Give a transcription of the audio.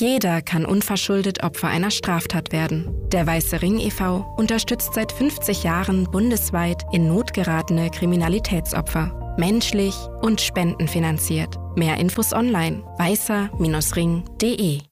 Jeder kann unverschuldet Opfer einer Straftat werden. Der Weiße Ring e.V. unterstützt seit 50 Jahren bundesweit in Not geratene Kriminalitätsopfer. Menschlich und spendenfinanziert. Mehr Infos online: weißer-ring.de